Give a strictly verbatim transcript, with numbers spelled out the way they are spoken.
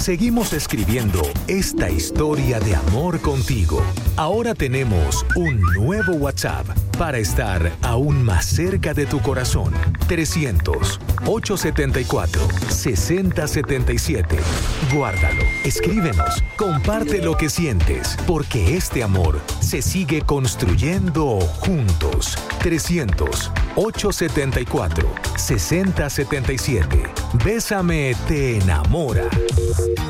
Seguimos escribiendo esta historia de amor contigo. Ahora tenemos un nuevo WhatsApp para estar aún más cerca de tu corazón. trescientos, ochocientos setenta y cuatro, sesenta setenta y siete. Guárdalo, escríbenos, comparte lo que sientes, porque este amor se sigue construyendo juntos. trescientos, ochocientos setenta y cuatro, sesenta setenta y siete. Bésame te enamora.